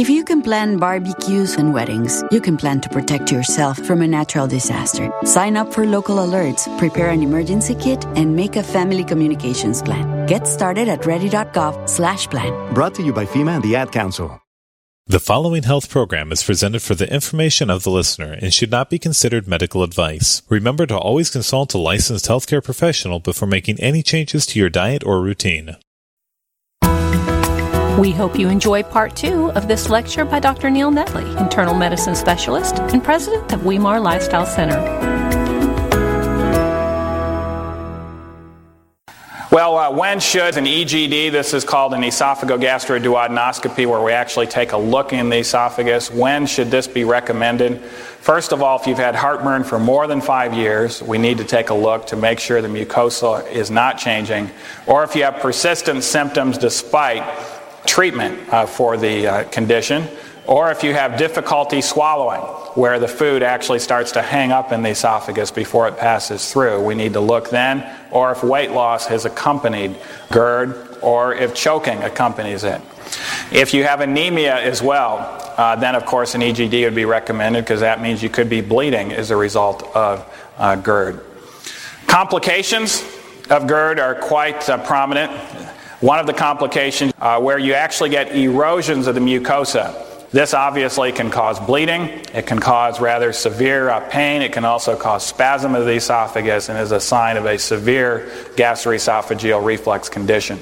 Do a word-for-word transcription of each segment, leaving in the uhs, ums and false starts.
If you can plan barbecues and weddings, you can plan to protect yourself from a natural disaster. Sign up for local alerts, prepare an emergency kit, and make a family communications plan. Get started at ready.gov slash plan. Brought to you by FEMA and the Ad Council. The following health program is presented for the information of the listener and should not be considered medical advice. Remember to always consult a licensed healthcare professional before making any changes to your diet or routine. We hope you enjoy part two of this lecture by Doctor Neil Netley, internal medicine specialist and president of Weimar Lifestyle Center. Well, uh, when should an E G D, this is called an esophagogastroduodenoscopy, where we actually take a look in the esophagus, when should this be recommended? First of all, if you've had heartburn for more than five years, we need to take a look to make sure the mucosa is not changing. Or if you have persistent symptoms despite treatment uh, for the uh, condition, or if you have difficulty swallowing, where the food actually starts to hang up in the esophagus before it passes through, we need to look then, or if weight loss has accompanied GERD, or if choking accompanies it. If you have anemia as well, uh, then of course an E G D would be recommended, because that means you could be bleeding as a result of uh, GERD. Complications of GERD are quite uh, prominent. One of the complications uh, where you actually get erosions of the mucosa. This obviously can cause bleeding. It can cause rather severe uh, pain. It can also cause spasm of the esophagus and is a sign of a severe gastroesophageal reflux condition.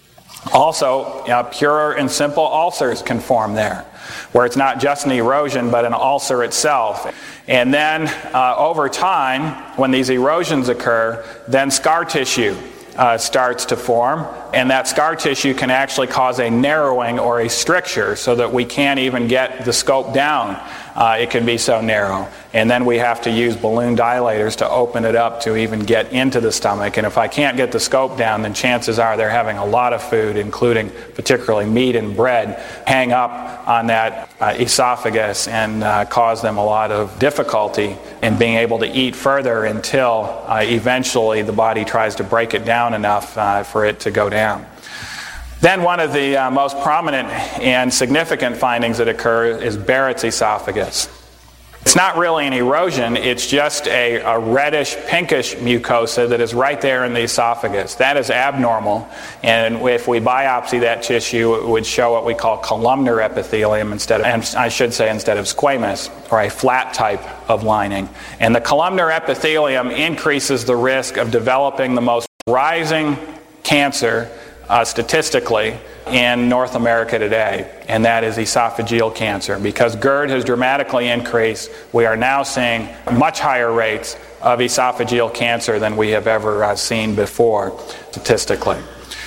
Also, uh, pure and simple ulcers can form there, where it's not just an erosion but an ulcer itself. And then uh, over time, when these erosions occur, then scar tissue Uh, starts to form, and that scar tissue can actually cause a narrowing or a stricture so that we can't even get the scope down. Uh, it can be so narrow. And then we have to use balloon dilators to open it up to even get into the stomach. And if I can't get the scope down, then chances are they're having a lot of food, including particularly meat and bread, hang up on that uh, esophagus and uh, cause them a lot of difficulty in being able to eat further until uh, eventually the body tries to break it down enough uh, for it to go down. Then one of the uh, most prominent and significant findings that occur is Barrett's esophagus. It's not really an erosion, it's just a, a reddish, pinkish mucosa that is right there in the esophagus. That is abnormal, and if we biopsy that tissue, it would show what we call columnar epithelium instead of, and I should say instead of squamous, or a flat type of lining. And the columnar epithelium increases the risk of developing the most rising cancer Uh, statistically in North America today, and that is esophageal cancer. Because GERD has dramatically increased, we are now seeing much higher rates of esophageal cancer than we have ever uh, seen before statistically.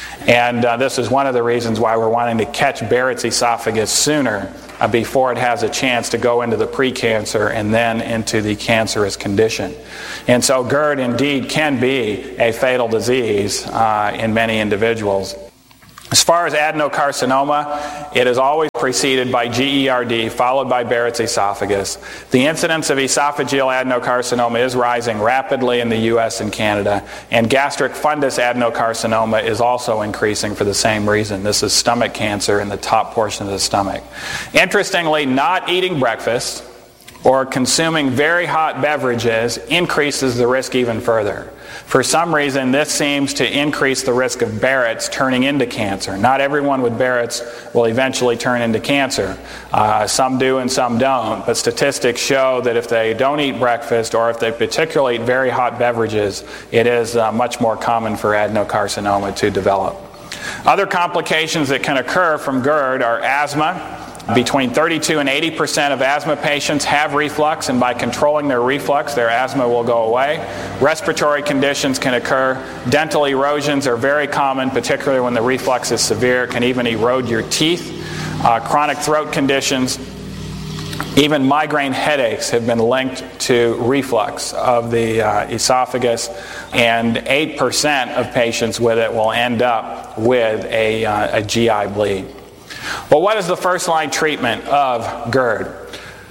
And uh, this is one of the reasons why we're wanting to catch Barrett's esophagus sooner uh, before it has a chance to go into the precancer and then into the cancerous condition. And so GERD indeed can be a fatal disease uh, in many individuals. As far as adenocarcinoma, it is always preceded by G E R D, followed by Barrett's esophagus. The incidence of esophageal adenocarcinoma is rising rapidly in the U S and Canada, and gastric fundus adenocarcinoma is also increasing for the same reason. This is stomach cancer in the top portion of the stomach. Interestingly, not eating breakfast or consuming very hot beverages increases the risk even further. For some reason, this seems to increase the risk of Barrett's turning into cancer. Not everyone with Barrett's will eventually turn into cancer. Uh, some do and some don't, but statistics show that if they don't eat breakfast or if they particularly eat very hot beverages, it is uh, much more common for adenocarcinoma to develop. Other complications that can occur from GERD are asthma. Between thirty-two and eighty percent of asthma patients have reflux, and by controlling their reflux, their asthma will go away. Respiratory conditions can occur. Dental erosions are very common, particularly when the reflux is severe. It can even erode your teeth. Uh, chronic throat conditions, even migraine headaches have been linked to reflux of the uh, esophagus, and eight percent of patients with it will end up with a, uh, a G I bleed. Well, what is the first-line treatment of GERD?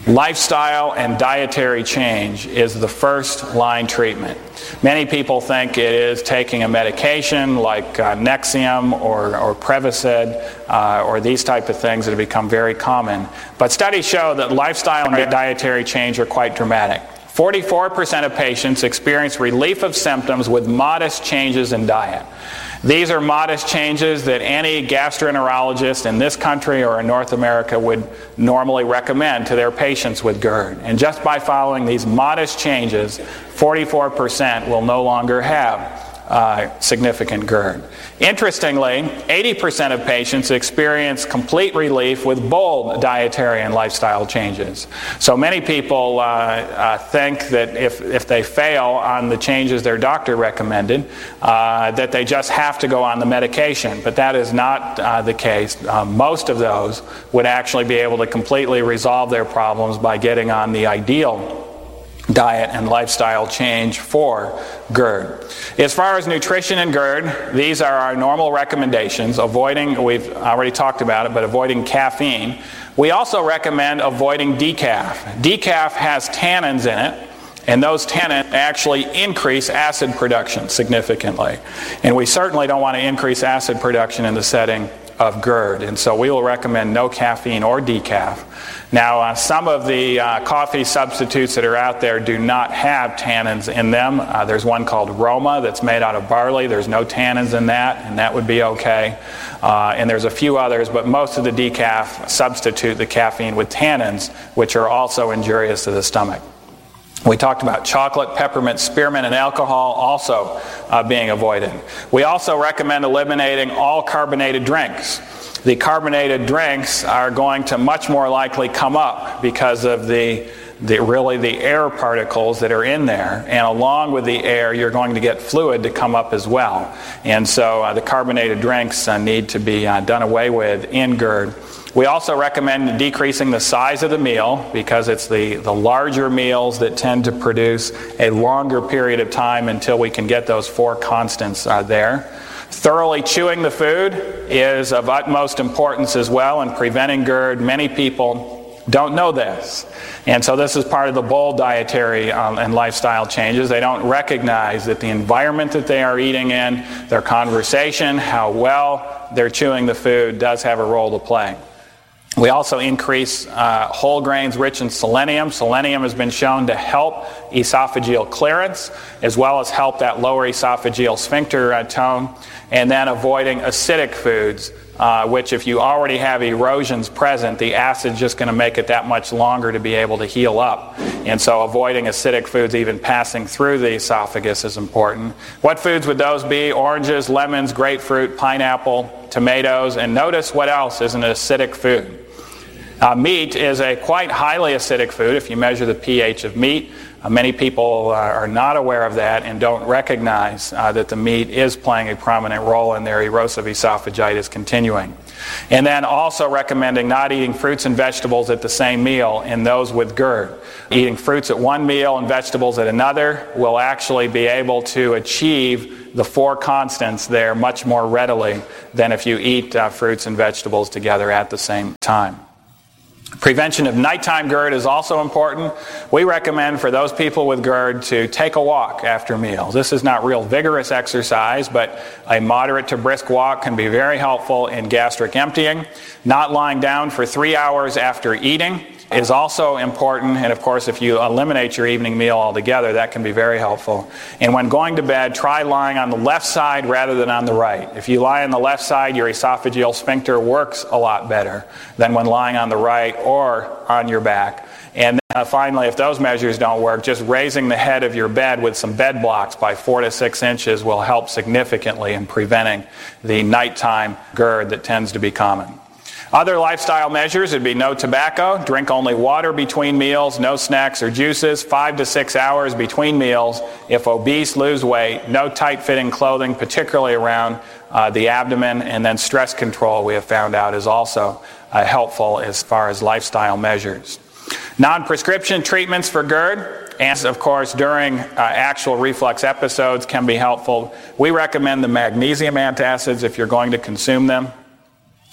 Lifestyle and dietary change is the first line treatment. Many people think it is taking a medication like uh, Nexium or, or Prevacid uh, or these type of things that have become very common. But studies show that lifestyle and dietary change are quite dramatic. forty-four percent of patients experience relief of symptoms with modest changes in diet. These are modest changes that any gastroenterologist in this country or in North America would normally recommend to their patients with GERD. And just by following these modest changes, forty-four percent will no longer have uh, significant GERD. Interestingly, eighty percent of patients experience complete relief with bold dietary and lifestyle changes. So many people uh, uh, think that if, if they fail on the changes their doctor recommended, uh, that they just have to go on the medication. But that is not uh, the case. Uh, most of those would actually be able to completely resolve their problems by getting on the ideal diet and lifestyle change for GERD. As far as nutrition and GERD, these are our normal recommendations. Avoiding, we've already talked about it, but avoiding caffeine. We also recommend avoiding decaf. Decaf has tannins in it, and those tannins actually increase acid production significantly. And we certainly don't want to increase acid production in the setting of GERD, and so we will recommend no caffeine or decaf. Now, uh, some of the uh, coffee substitutes that are out there do not have tannins in them. Uh, there's one called Roma that's made out of barley. There's no tannins in that, and that would be okay. Uh, and there's a few others, but most of the decaf substitute the caffeine with tannins, which are also injurious to the stomach. We talked about chocolate, peppermint, spearmint, and alcohol also uh, being avoided. We also recommend eliminating all carbonated drinks. The carbonated drinks are going to much more likely come up because of the, the really the air particles that are in there, and along with the air you're going to get fluid to come up as well. And so uh, the carbonated drinks uh, need to be uh, done away with in GERD. We also recommend decreasing the size of the meal because it's the, the larger meals that tend to produce a longer period of time until we can get those four constants uh, there. Thoroughly chewing the food is of utmost importance as well in preventing GERD. Many people don't know this. And so this is part of the bold dietary um, and lifestyle changes. They don't recognize that the environment that they are eating in, their conversation, how well they're chewing the food does have a role to play. We also increase uh, whole grains rich in selenium. Selenium has been shown to help esophageal clearance as well as help that lower esophageal sphincter uh, tone. And then avoiding acidic foods, uh, which if you already have erosions present, the acid's just going to make it that much longer to be able to heal up. And so avoiding acidic foods even passing through the esophagus is important. What foods would those be? Oranges, lemons, grapefruit, pineapple, tomatoes, and notice what else is an acidic food. Uh, meat is a quite highly acidic food if you measure the pH of meat. Uh, many people uh, are not aware of that and don't recognize uh, that the meat is playing a prominent role in their erosive esophagitis continuing. And then also recommending not eating fruits and vegetables at the same meal in those with GERD. Eating fruits at one meal and vegetables at another will actually be able to achieve the four constants there much more readily than if you eat uh, fruits and vegetables together at the same time. Prevention of nighttime GERD is also important. We recommend for those people with GERD to take a walk after meals. This is not real vigorous exercise, but a moderate to brisk walk can be very helpful in gastric emptying. Not lying down for three hours after eating is also important, and of course if you eliminate your evening meal altogether, that can be very helpful. And when going to bed, try lying on the left side rather than on the right. If you lie on the left side, your esophageal sphincter works a lot better than when lying on the right or on your back. And then, uh, finally, if those measures don't work, just raising the head of your bed with some bed blocks by four to six inches will help significantly in preventing the nighttime GERD that tends to be common. Other lifestyle measures would be no tobacco, drink only water between meals, no snacks or juices, five to six hours between meals. If obese, lose weight, no tight-fitting clothing, particularly around uh, the abdomen, and then stress control we have found out is also uh, helpful as far as lifestyle measures. Non-prescription treatments for GERD, and of course during uh, actual reflux episodes can be helpful. We recommend the magnesium antacids if you're going to consume them.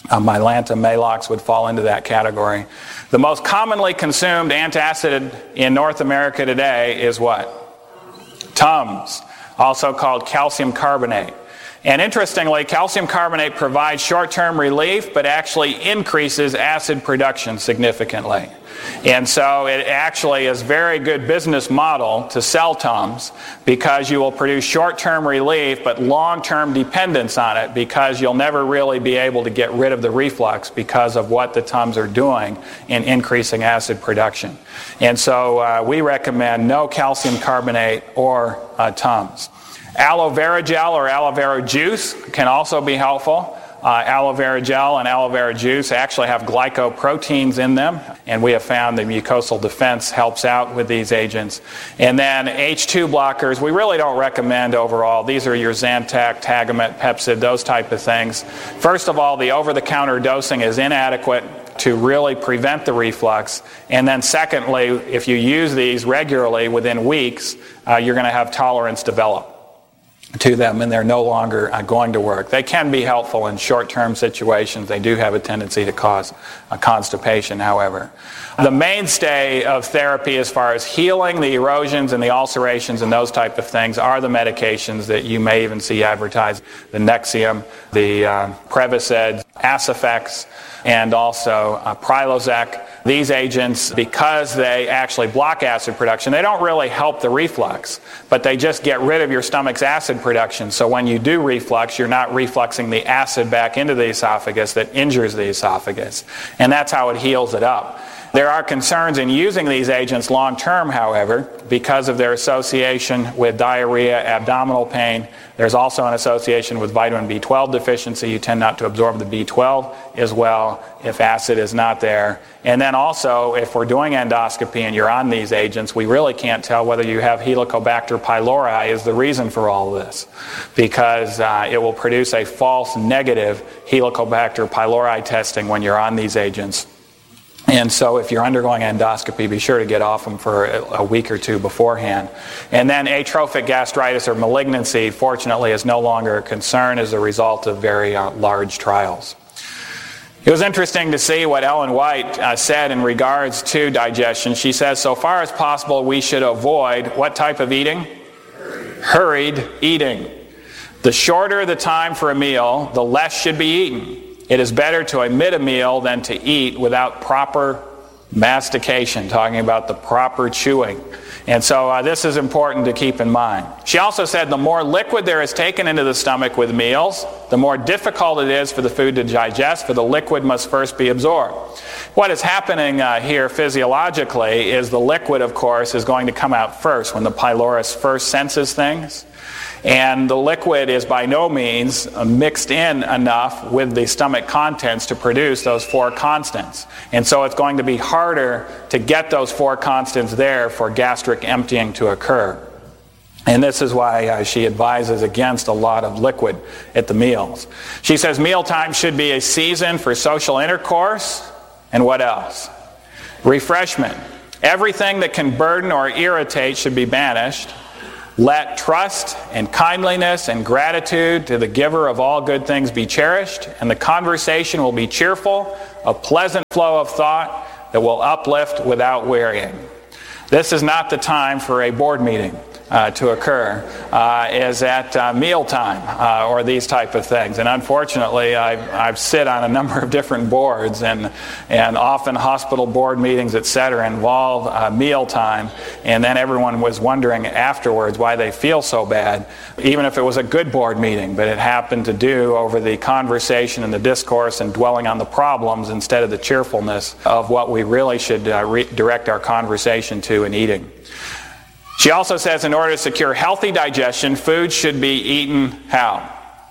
Uh, Mylanta, Maalox would fall into that category. The most commonly consumed antacid in North America today is what? Tums, also called calcium carbonate. And interestingly, calcium carbonate provides short-term relief, but actually increases acid production significantly. And so it actually is a very good business model to sell Tums, because you will produce short-term relief but long-term dependence on it, because you'll never really be able to get rid of the reflux because of what the Tums are doing in increasing acid production. And so uh, we recommend no calcium carbonate or uh, Tums. Aloe vera gel or aloe vera juice can also be helpful. Uh, aloe vera gel and aloe vera juice actually have glycoproteins in them, and we have found the mucosal defense helps out with these agents. And then H two blockers, we really don't recommend overall. These are your Zantac, Tagamet, Pepcid, those type of things. First of all, the over-the-counter dosing is inadequate to really prevent the reflux. And then secondly, if you use these regularly within weeks, uh, you're going to have tolerance develop to them, and they're no longer uh, going to work. They can be helpful in short-term situations. They do have a tendency to cause uh, constipation, however. The mainstay of therapy as far as healing the erosions and the ulcerations and those type of things are the medications that you may even see advertised. The Nexium, the uh, Prevacid, Acifex, and also uh, Prilosec. These agents, because they actually block acid production, they don't really help the reflux, but they just get rid of your stomach's acid production. So when you do reflux, you're not refluxing the acid back into the esophagus that injures the esophagus. And that's how it heals it up. There are concerns in using these agents long-term, however, because of their association with diarrhea, abdominal pain. There's also an association with vitamin B twelve deficiency. You tend not to absorb the B twelve as well if acid is not there. And then also, if we're doing endoscopy and you're on these agents, we really can't tell whether you have Helicobacter pylori is the reason for all of this, because uh, it will produce a false negative Helicobacter pylori testing when you're on these agents. And so if you're undergoing endoscopy, be sure to get off them for a week or two beforehand. And then atrophic gastritis or malignancy, fortunately, is no longer a concern as a result of very uh, large trials. It was interesting to see what Ellen White uh, said in regards to digestion. She says, so far as possible, we should avoid what type of eating? Hurried, Hurried eating. The shorter the time for a meal, the less should be eaten. It is better to omit a meal than to eat without proper mastication, talking about the proper chewing. And so uh, this is important to keep in mind. She also said the more liquid there is taken into the stomach with meals, the more difficult it is for the food to digest, for the liquid must first be absorbed. What is happening uh, here physiologically is the liquid, of course, is going to come out first when the pylorus first senses things. And the liquid is by no means mixed in enough with the stomach contents to produce those four constants. And so it's going to be harder to get those four constants there for gastric emptying to occur. And this is why uh, she advises against a lot of liquid at the meals. She says mealtime should be a season for social intercourse. And what else? Refreshment. Everything that can burden or irritate should be banished. Let trust and kindliness and gratitude to the giver of all good things be cherished, and the conversation will be cheerful, a pleasant flow of thought that will uplift without wearying. This is not the time for a board meeting uh, to occur, uh, is at uh, mealtime uh, or these type of things. And unfortunately, I I sit on a number of different boards, and and often hospital board meetings, et cetera, involve uh, mealtime. And then everyone was wondering afterwards why they feel so bad, even if it was a good board meeting, but it happened to do over the conversation and the discourse and dwelling on the problems instead of the cheerfulness of what we really should uh, re- direct our conversation to in eating. She also says in order to secure healthy digestion, food should be eaten how?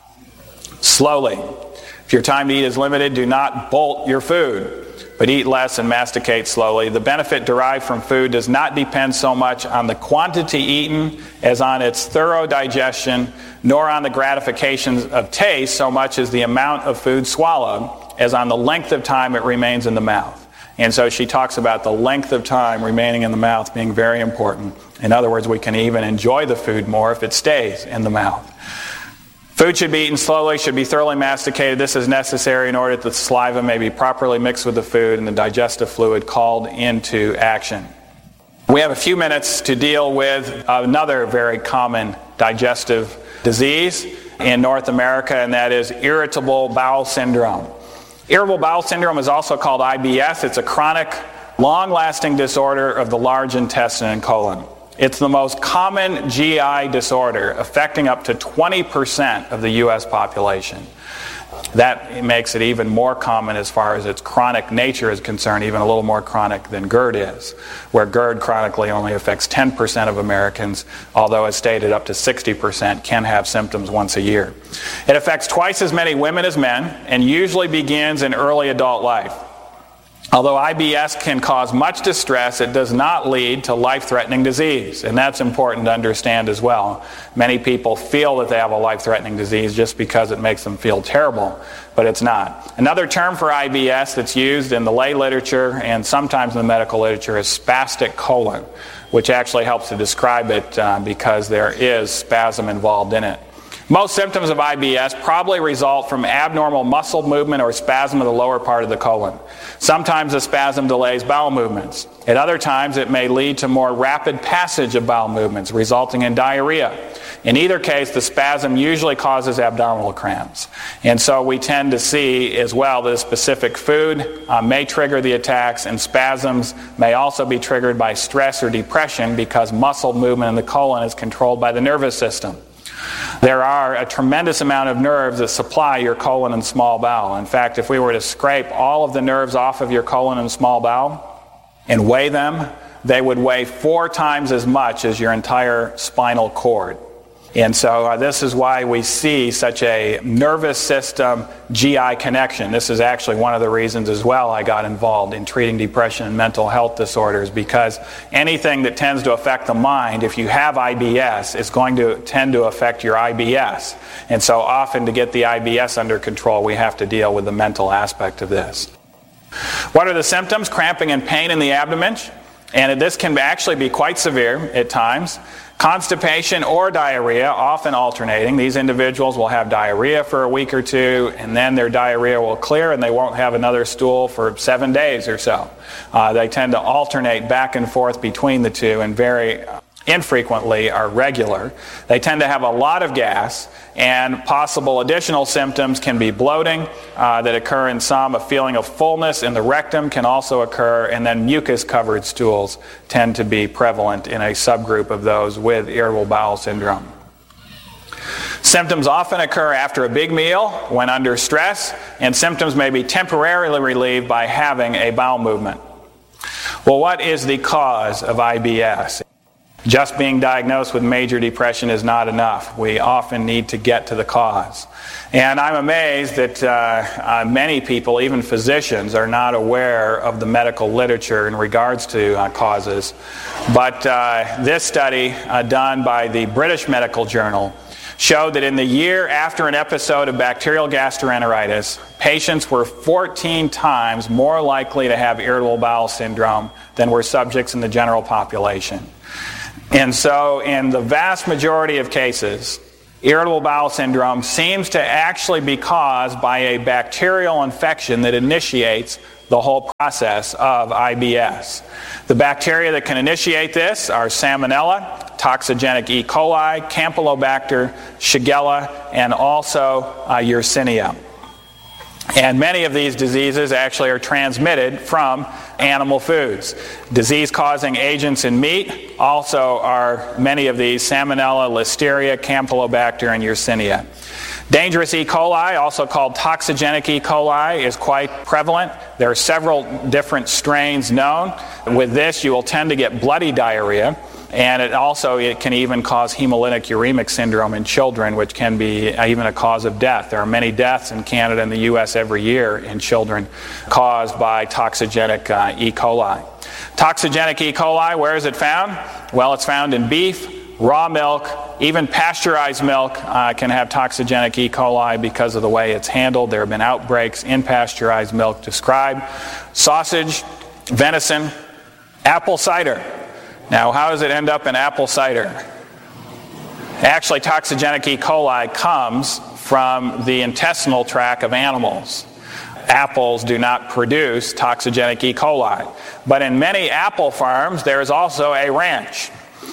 Slowly. If your time to eat is limited, do not bolt your food, but eat less and masticate slowly. The benefit derived from food does not depend so much on the quantity eaten as on its thorough digestion, nor on the gratifications of taste so much as the amount of food swallowed, as on the length of time it remains in the mouth. And so she talks about the length of time remaining in the mouth being very important. In other words, we can even enjoy the food more if it stays in the mouth. Food should be eaten slowly, should be thoroughly masticated. This is necessary in order that the saliva may be properly mixed with the food and the digestive fluid called into action. We have a few minutes to deal with another very common digestive disease in North America, and that is irritable bowel syndrome. Irritable bowel syndrome is also called I B S. It's a chronic, long-lasting disorder of the large intestine and colon. It's the most common G I disorder, affecting up to twenty percent of the U S population. That makes it even more common as far as its chronic nature is concerned, even a little more chronic than GERD is, where GERD chronically only affects ten percent of Americans, although as stated up to sixty percent can have symptoms once a year. It affects twice as many women as men and usually begins in early adult life. Although I B S can cause much distress, it does not lead to life-threatening disease, and that's important to understand as well. Many people feel that they have a life-threatening disease just because it makes them feel terrible, but it's not. Another term for I B S that's used in the lay literature and sometimes in the medical literature is spastic colon, which actually helps to describe it uh, because there is spasm involved in it. Most symptoms of I B S probably result from abnormal muscle movement or spasm of the lower part of the colon. Sometimes the spasm delays bowel movements. At other times it may lead to more rapid passage of bowel movements, resulting in diarrhea. In either case, the spasm usually causes abdominal cramps. And so we tend to see as well that a specific food uh, may trigger the attacks, and spasms may also be triggered by stress or depression because muscle movement in the colon is controlled by the nervous system. There are a tremendous amount of nerves that supply your colon and small bowel. In fact, if we were to scrape all of the nerves off of your colon and small bowel and weigh them, they would weigh four times as much as your entire spinal cord. And so uh, this is why we see such a nervous system G I connection. This is actually one of the reasons as well I got involved in treating depression and mental health disorders, because anything that tends to affect the mind, if you have I B S, is going to tend to affect your I B S. And so often to get the I B S under control, we have to deal with the mental aspect of this. What are the symptoms? Cramping and pain in the abdomen. And this can actually be quite severe at times. Constipation or diarrhea, often alternating. These individuals will have diarrhea for a week or two, and then their diarrhea will clear and they won't have another stool for seven days or so. Uh, they tend to alternate back and forth between the two and very infrequently are regular. They tend to have a lot of gas, and possible additional symptoms can be bloating uh, that occur in some. A feeling of fullness in the rectum can also occur, and then mucus-covered stools tend to be prevalent in a subgroup of those with irritable bowel syndrome. Symptoms often occur after a big meal, when under stress, and symptoms may be temporarily relieved by having a bowel movement. Well, what is the cause of I B S? Just being diagnosed with major depression is not enough. We often need to get to the cause. And I'm amazed that uh, uh, many people, even physicians, are not aware of the medical literature in regards to uh, causes. But uh, this study uh, done by the British Medical Journal showed that in the year after an episode of bacterial gastroenteritis, patients were fourteen times more likely to have irritable bowel syndrome than were subjects in the general population. And so in the vast majority of cases, irritable bowel syndrome seems to actually be caused by a bacterial infection that initiates the whole process of I B S. The bacteria that can initiate this are Salmonella, toxigenic E. coli, Campylobacter, Shigella, and also uh, Yersinia. And many of these diseases actually are transmitted from animal foods. Disease-causing agents in meat also are many of these: Salmonella, Listeria, Campylobacter, and Yersinia. Dangerous E. coli, also called toxigenic E. coli, is quite prevalent. There are several different strains known. With this, you will tend to get bloody diarrhea. And it also it can even cause hemolytic uremic syndrome in children, which can be even a cause of death. There are many deaths in Canada and the U S every year in children caused by toxigenic uh, E. coli. Toxigenic E. coli, where is it found? Well, it's found in beef, raw milk, even pasteurized milk uh, can have toxigenic E. coli because of the way it's handled. There have been outbreaks in pasteurized milk described. Sausage, venison, apple cider. Now, how does it end up in apple cider? Actually, toxigenic E. coli comes from the intestinal tract of animals. Apples do not produce toxigenic E. coli. But in many apple farms, there is also a ranch.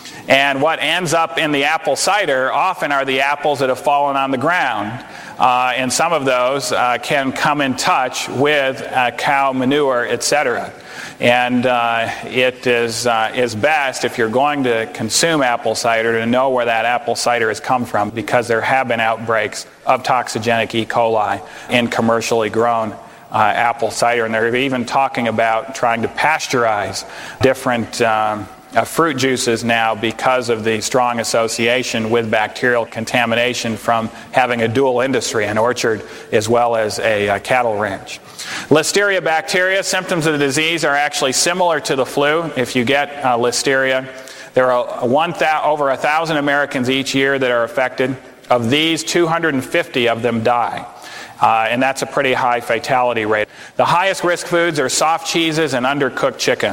And what ends up in the apple cider often are the apples that have fallen on the ground. Uh, and some of those uh, can come in touch with uh, cow manure, et cetera. And uh, it is uh, is best, if you're going to consume apple cider, to know where that apple cider has come from, because there have been outbreaks of toxigenic E. coli in commercially grown uh, apple cider. And they're even talking about trying to pasteurize different um, uh, fruit juices now because of the strong association with bacterial contamination from having a dual industry, an orchard as well as a, a cattle ranch. Listeria bacteria, symptoms of the disease are actually similar to the flu. If you get uh, listeria, there are one th- over one thousand Americans each year that are affected. Of these, two hundred fifty of them die. Uh, and that's a pretty high fatality rate. The highest risk foods are soft cheeses and undercooked chicken.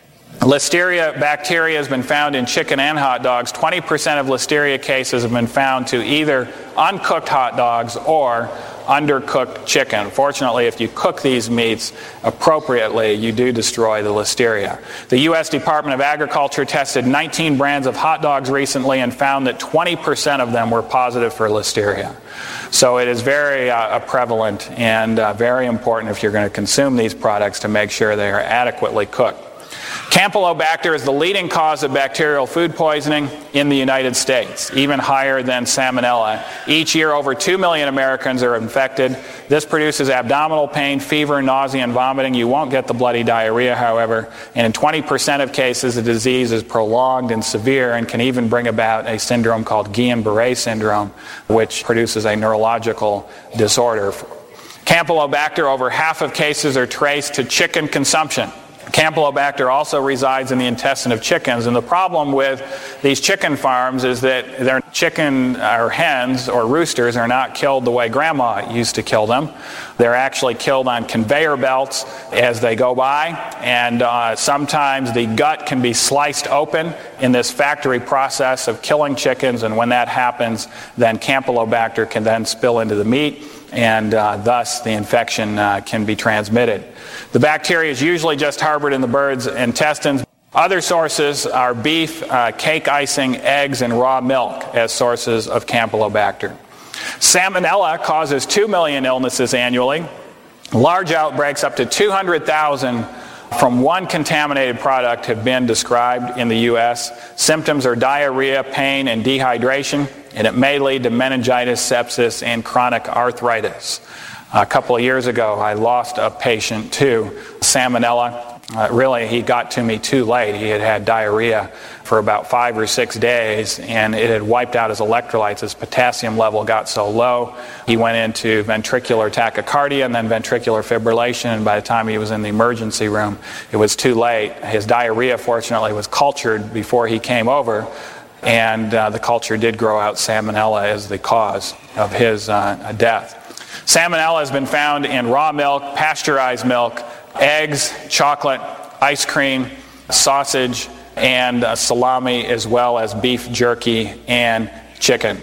Listeria bacteria has been found in chicken and hot dogs. twenty percent of listeria cases have been found to either uncooked hot dogs or undercooked chicken. Fortunately, if you cook these meats appropriately, you do destroy the listeria. The U S Department of Agriculture tested nineteen brands of hot dogs recently and found that twenty percent of them were positive for listeria. So it is very uh, prevalent and uh, very important, if you're going to consume these products, to make sure they are adequately cooked. Campylobacter is the leading cause of bacterial food poisoning in the United States, even higher than Salmonella. Each year, over two million Americans are infected. This produces abdominal pain, fever, nausea, and vomiting. You won't get the bloody diarrhea, however. And in twenty percent of cases, the disease is prolonged and severe and can even bring about a syndrome called Guillain-Barré syndrome, which produces a neurological disorder. Campylobacter, over half of cases are traced to chicken consumption. Campylobacter also resides in the intestine of chickens, and the problem with these chicken farms is that their chicken or hens or roosters are not killed the way Grandma used to kill them. They're actually killed on conveyor belts as they go by, and uh, sometimes the gut can be sliced open in this factory process of killing chickens, and when that happens, then Campylobacter can then spill into the meat, and uh, thus the infection uh, can be transmitted. The bacteria is usually just harbored in the bird's intestines. Other sources are beef, uh, cake icing, eggs, and raw milk as sources of Campylobacter. Salmonella causes two million illnesses annually. Large outbreaks, up to two hundred thousand from one contaminated product, have been described in the U S. Symptoms are diarrhea, pain, and dehydration, and it may lead to meningitis, sepsis, and chronic arthritis. A couple of years ago, I lost a patient to salmonella. Uh, really, he got to me too late. He had had diarrhea for about five or six days, and it had wiped out his electrolytes. His potassium level got so low, he went into ventricular tachycardia and then ventricular fibrillation, and by the time he was in the emergency room, it was too late. His diarrhea, fortunately, was cultured before he came over, and uh, the culture did grow out salmonella as the cause of his uh, death. Salmonella has been found in raw milk, pasteurized milk, eggs, chocolate, ice cream, sausage, and uh, salami, as well as beef jerky and chicken.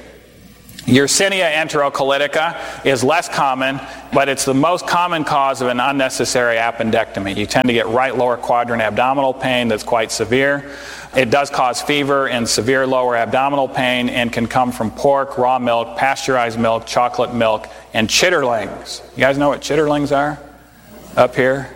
Yersinia enterocolitica is less common, but it's the most common cause of an unnecessary appendectomy. You tend to get right lower quadrant abdominal pain that's quite severe. It does cause fever and severe lower abdominal pain and can come from pork, raw milk, pasteurized milk, chocolate milk, and chitterlings. You guys know what chitterlings are? Up here?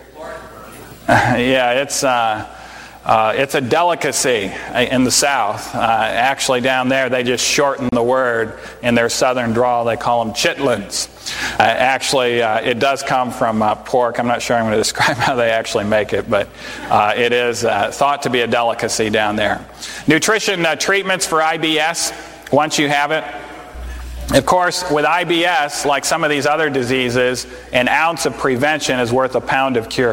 Yeah, it's uh, uh, it's a delicacy in the South. Uh, actually, down there, they just shorten the word in their southern drawl. They call them chitlins. Uh, actually, uh, it does come from uh, pork. I'm not sure I'm going to describe how they actually make it, but uh, it is uh, thought to be a delicacy down there. Nutrition uh, treatments for I B S, once you have it. Of course, with I B S, like some of these other diseases, an ounce of prevention is worth a pound of cure.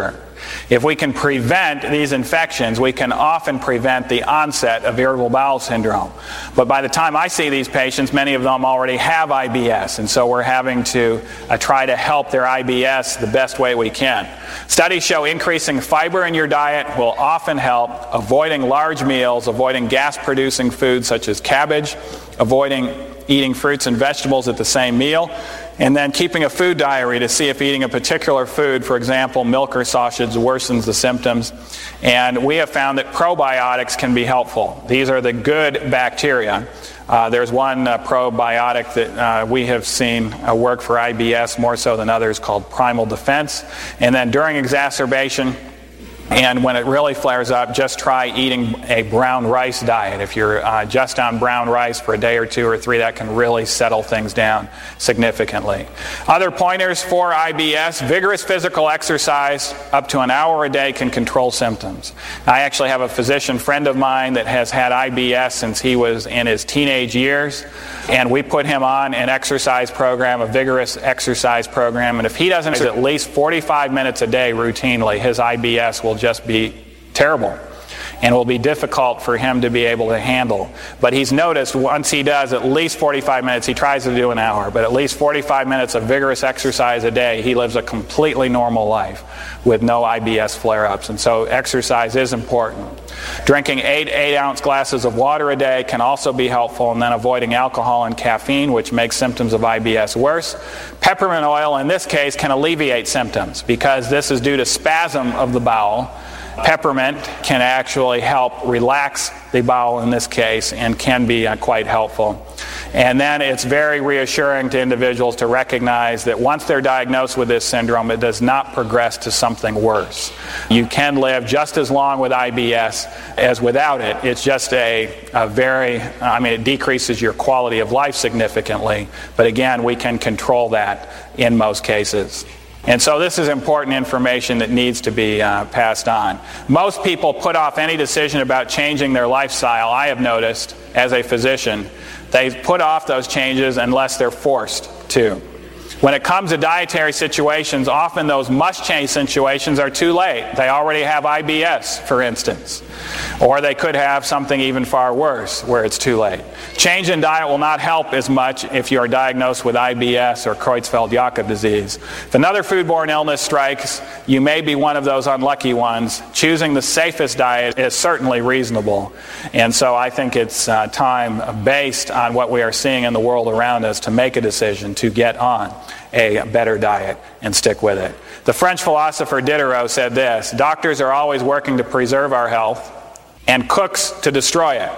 If we can prevent these infections, we can often prevent the onset of irritable bowel syndrome. But by the time I see these patients, many of them already have I B S, and so we're having to uh, try to help their I B S the best way we can. Studies show increasing fiber in your diet will often help, avoiding large meals, avoiding gas-producing foods such as cabbage, avoiding eating fruits and vegetables at the same meal, and then keeping a food diary to see if eating a particular food, for example, milk or sausage, worsens the symptoms. And we have found that probiotics can be helpful. These are the good bacteria. Uh, there's one uh, probiotic that uh, we have seen uh, work for I B S more so than others called Primal Defense. And then during exacerbation, and when it really flares up, just try eating a brown rice diet. If you're uh, just on brown rice for a day or two or three, that can really settle things down significantly. Other pointers for I B S: vigorous physical exercise up to an hour a day can control symptoms. I actually have a physician friend of mine that has had I B S since he was in his teenage years, and we put him on an exercise program, a vigorous exercise program, and if he doesn't at least forty-five minutes a day routinely, his I B S will just be terrible and will be difficult for him to be able to handle. But he's noticed once he does at least forty-five minutes, he tries to do an hour, but at least forty-five minutes of vigorous exercise a day, he lives a completely normal life with no I B S flare-ups. And so exercise is important. Drinking eight eight-ounce glasses of water a day can also be helpful, and then avoiding alcohol and caffeine, which makes symptoms of I B S worse. Peppermint oil, in this case, can alleviate symptoms because this is due to spasm of the bowel. Peppermint can actually help relax the bowel in this case and can be uh, quite helpful. And then it's very reassuring to individuals to recognize that once they're diagnosed with this syndrome, it does not progress to something worse. You can live just as long with I B S as without it. It's just a, a very, I mean, it decreases your quality of life significantly. But again, we can control that in most cases. And so this is important information that needs to be uh, passed on. Most people put off any decision about changing their lifestyle, I have noticed, as a physician. They put off those changes unless they're forced to. When it comes to dietary situations, often those must-change situations are too late. They already have I B S, for instance. Or they could have something even far worse, where it's too late. Change in diet will not help as much if you are diagnosed with I B S or Creutzfeldt-Jakob disease. If another foodborne illness strikes, you may be one of those unlucky ones. Choosing the safest diet is certainly reasonable. And so I think it's uh, time, based on what we are seeing in the world around us, to make a decision to get on a better diet and stick with it. The French philosopher Diderot said this: doctors are always working to preserve our health and cooks to destroy it.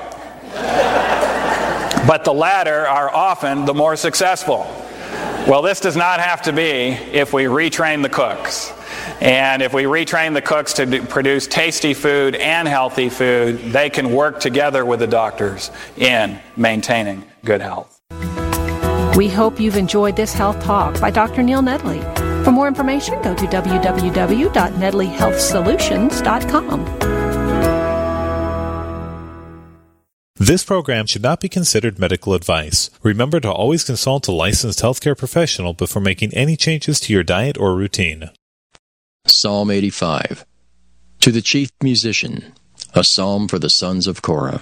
But the latter are often the more successful. Well, this does not have to be if we retrain the cooks. And if we retrain the cooks to do, produce tasty food and healthy food, they can work together with the doctors in maintaining good health. We hope you've enjoyed this health talk by Doctor Neil Nedley. For more information, go to w w w dot nedley health solutions dot com. This program should not be considered medical advice. Remember to always consult a licensed healthcare professional before making any changes to your diet or routine. Psalm eighty-five. To the chief musician, a psalm for the sons of Korah.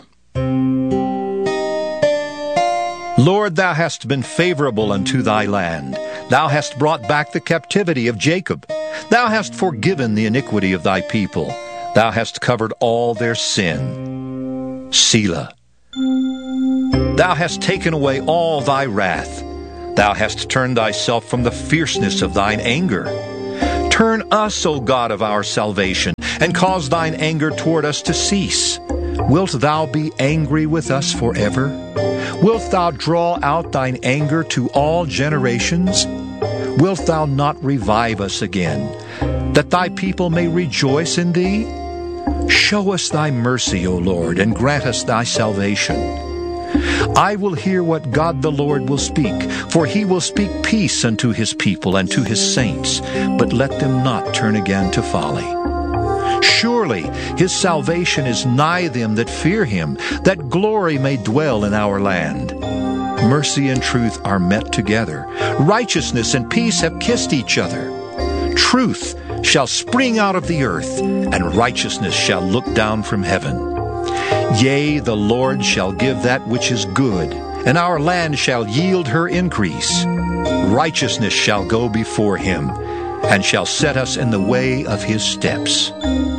Lord, thou hast been favorable unto thy land. Thou hast brought back the captivity of Jacob. Thou hast forgiven the iniquity of thy people. Thou hast covered all their sin. Selah. Thou hast taken away all thy wrath. Thou hast turned thyself from the fierceness of thine anger. Turn us, O God of our salvation, and cause thine anger toward us to cease. Wilt thou be angry with us forever? Wilt thou draw out thine anger to all generations? Wilt thou not revive us again, that thy people may rejoice in thee? Show us thy mercy, O Lord, and grant us thy salvation. I will hear what God the Lord will speak, for he will speak peace unto his people and to his saints, but let them not turn again to folly. Surely his salvation is nigh them that fear him, that glory may dwell in our land. Mercy and truth are met together. Righteousness and peace have kissed each other. Truth shall spring out of the earth, and righteousness shall look down from heaven. Yea, the Lord shall give that which is good, and our land shall yield her increase. Righteousness shall go before him, and shall set us in the way of his steps.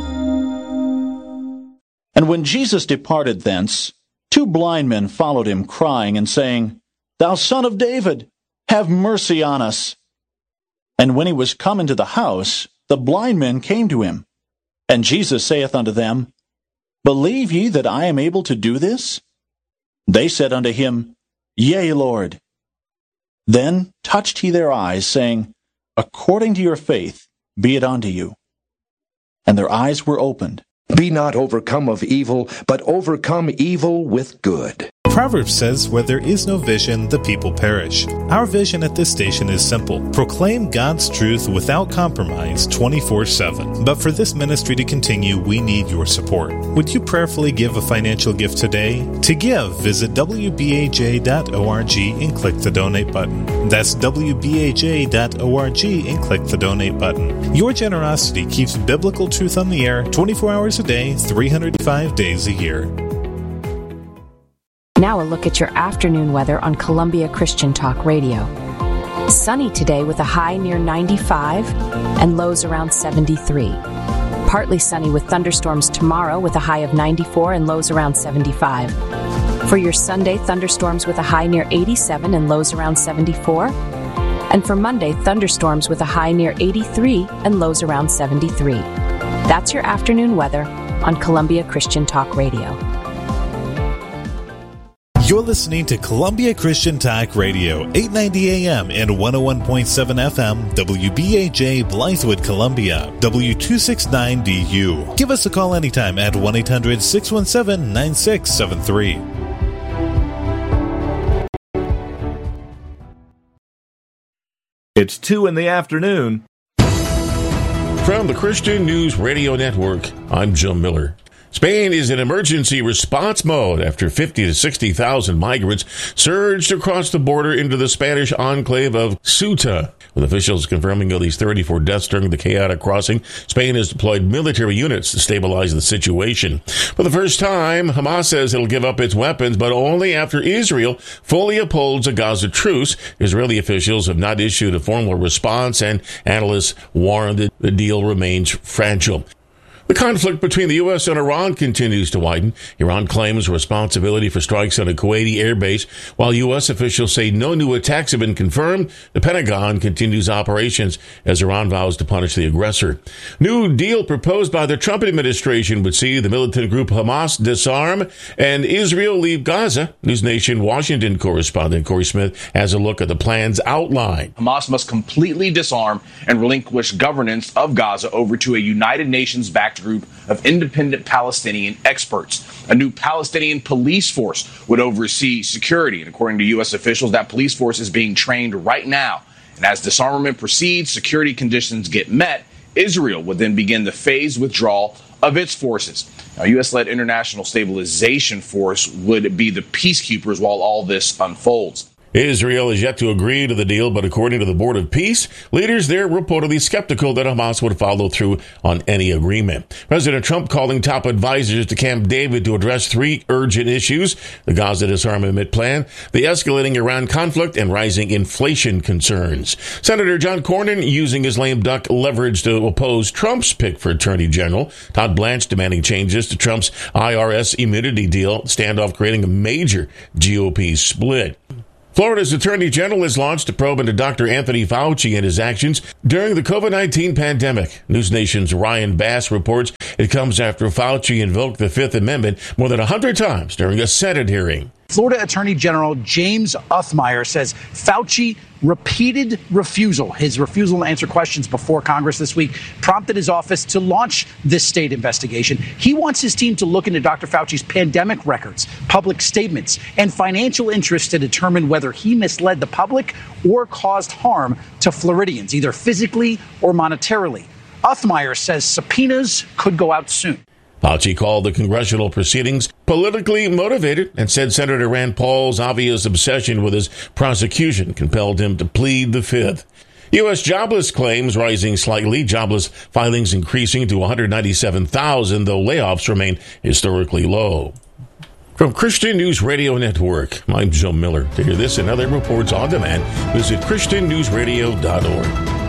And when Jesus departed thence, two blind men followed him, crying and saying, Thou Son of David, have mercy on us. And when he was come into the house, the blind men came to him. And Jesus saith unto them, Believe ye that I am able to do this? They said unto him, Yea, Lord. Then touched he their eyes, saying, According to your faith be it unto you. And their eyes were opened. Be not overcome of evil, but overcome evil with good. Proverbs says, where there is no vision, the people perish. Our vision at this station is simple. Proclaim God's truth without compromise twenty-four seven. But for this ministry to continue, we need your support. Would you prayerfully give a financial gift today? To give, visit w b a j dot org and click the donate button. That's w b a j dot org and click the donate button. Your generosity keeps biblical truth on the air twenty-four hours a day, three hundred five days a year. Now a look at your afternoon weather on Columbia Christian Talk Radio. Sunny today with a high near ninety-five and lows around seventy-three. Partly sunny with thunderstorms tomorrow with a high of ninety-four and lows around seventy-five. For your Sunday, thunderstorms with a high near eighty-seven and lows around seventy-four. And for Monday, thunderstorms with a high near eighty-three and lows around seventy-three. That's your afternoon weather on Columbia Christian Talk Radio. You're listening to Columbia Christian Talk Radio, eight ninety A M and one oh one point seven F M, W B A J, Blythewood, Columbia, W two sixty-nine D U. Give us a call anytime at one eight hundred six one seven nine six seven three. It's two in the afternoon. From the Christian News Radio Network, I'm Jim Miller. Spain is in emergency response mode after fifty to sixty thousand migrants surged across the border into the Spanish enclave of Ceuta. With officials confirming at least thirty-four deaths during the chaotic crossing, Spain has deployed military units to stabilize the situation. For the first time, Hamas says it'll give up its weapons, but only after Israel fully upholds a Gaza truce. Israeli officials have not issued a formal response, and analysts warn that the deal remains fragile. The conflict between the U S and Iran continues to widen. Iran claims responsibility for strikes on a Kuwaiti airbase, while U S officials say no new attacks have been confirmed. The Pentagon continues operations as Iran vows to punish the aggressor. New deal proposed by the Trump administration would see the militant group Hamas disarm and Israel leave Gaza. News Nation Washington correspondent Corey Smith has a look at the plan's outline. Hamas must completely disarm and relinquish governance of Gaza over to a United Nations-backed group of independent Palestinian experts. A new Palestinian police force would oversee security, and according to U S officials, that police force is being trained right now. And as disarmament proceeds, security conditions get met, Israel would then begin the phased withdrawal of its forces. Now, U S-led International Stabilization Force would be the peacekeepers while all this unfolds. Israel is yet to agree to the deal, but according to the Board of Peace, leaders there were reportedly skeptical that Hamas would follow through on any agreement. President Trump calling top advisors to Camp David to address three urgent issues: the Gaza disarmament plan, the escalating Iran conflict, and rising inflation concerns. Senator John Cornyn using his lame duck leverage to oppose Trump's pick for Attorney General. Todd Blanche demanding changes to Trump's I R S immunity deal, standoff creating a major G O P split. Florida's Attorney General has launched a probe into Doctor Anthony Fauci and his actions during the COVID nineteen pandemic. News Nation's Ryan Bass reports it comes after Fauci invoked the Fifth Amendment more than one hundred times during a Senate hearing. Florida Attorney General James Othmeyer says Fauci repeated refusal, his refusal to answer questions before Congress this week, prompted his office to launch this state investigation. He wants his team to look into Doctor Fauci's pandemic records, public statements, and financial interests to determine whether he misled the public or caused harm to Floridians, either physically or monetarily. Othmeyer says subpoenas could go out soon. Fauci called the congressional proceedings politically motivated and said Senator Rand Paul's obvious obsession with his prosecution compelled him to plead the Fifth. U S jobless claims rising slightly, jobless filings increasing to one hundred ninety-seven thousand, though layoffs remain historically low. From Christian News Radio Network, I'm Joe Miller. To hear this and other reports on demand, visit Christian News Radio dot org.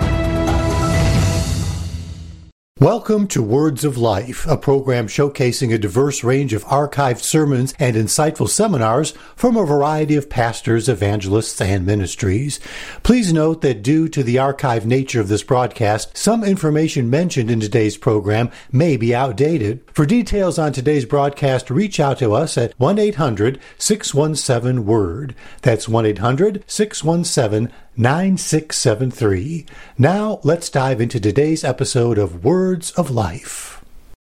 Welcome to Words of Life, a program showcasing a diverse range of archived sermons and insightful seminars from a variety of pastors, evangelists, and ministries. Please note that due to the archived nature of this broadcast, some information mentioned in today's program may be outdated. For details on today's broadcast, reach out to us at one eight hundred six one seven word. That's one eight hundred six one seven nine six seven three. Now, let's dive into today's episode of Words of Life.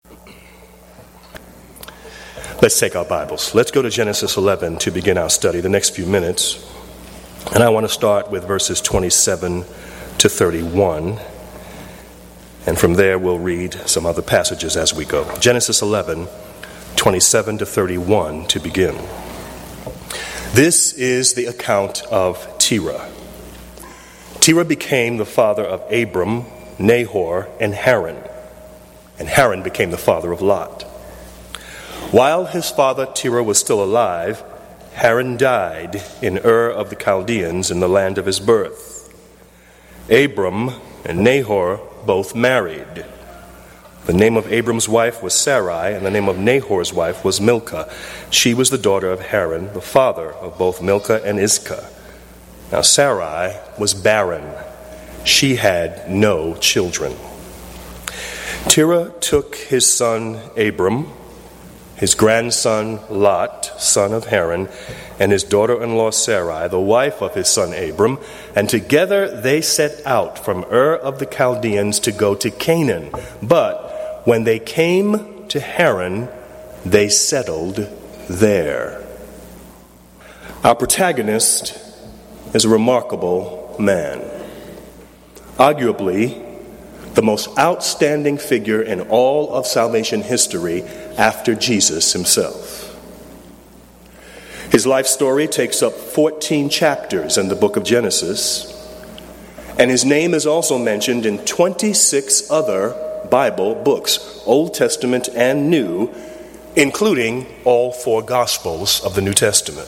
Let's take our Bibles. Let's go to Genesis eleven to begin our study the next few minutes. And I want to start with verses twenty-seven to thirty-one. And from there, we'll read some other passages as we go. Genesis eleven, twenty-seven to thirty-one to begin. This is the account of Terah. Terah became the father of Abram, Nahor, and Haran. And Haran became the father of Lot. While his father Terah was still alive, Haran died in Ur of the Chaldeans in the land of his birth. Abram and Nahor both married. The name of Abram's wife was Sarai, and the name of Nahor's wife was Milcah. She was the daughter of Haran, the father of both Milcah and Iscah. Now Sarai was barren. She had no children. Terah took his son Abram, his grandson Lot, son of Haran, and his daughter-in-law Sarai, the wife of his son Abram, and together they set out from Ur of the Chaldeans to go to Canaan. But when they came to Haran, they settled there. Our protagonist is a remarkable man. Arguably, the most outstanding figure in all of salvation history after Jesus himself. His life story takes up fourteen chapters in the book of Genesis, and his name is also mentioned in twenty-six other Bible books, Old Testament and New, including all four Gospels of the New Testament.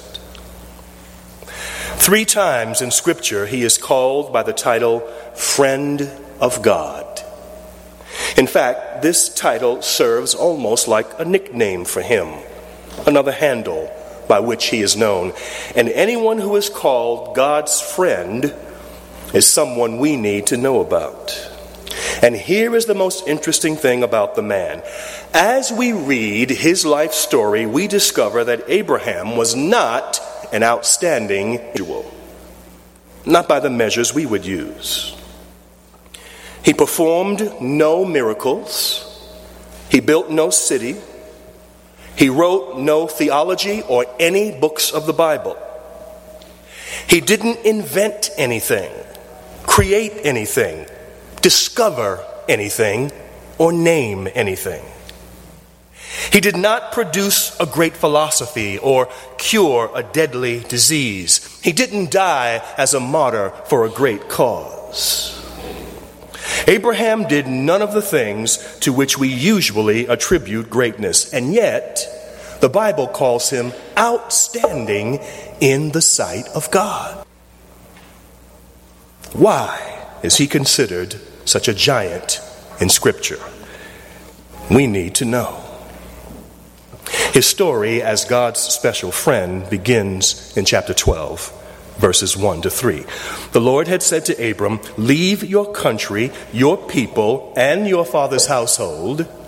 Three times in Scripture, he is called by the title Friend of God. In fact, this title serves almost like a nickname for him, another handle by which he is known. And anyone who is called God's friend is someone we need to know about. And here is the most interesting thing about the man. As we read his life story, we discover that Abraham was not an outstanding individual, not by the measures we would use. He performed no miracles. He built no city. He wrote no theology or any books of the Bible. He didn't invent anything, create anything, discover anything, or name anything. He did not produce a great philosophy or cure a deadly disease. He didn't die as a martyr for a great cause. Abraham did none of the things to which we usually attribute greatness, and yet the Bible calls him outstanding in the sight of God. Why is he considered such a giant in Scripture? We need to know. His story as God's special friend begins in chapter twelve, verses one to three. The Lord had said to Abram, "Leave your country, your people, and your father's household,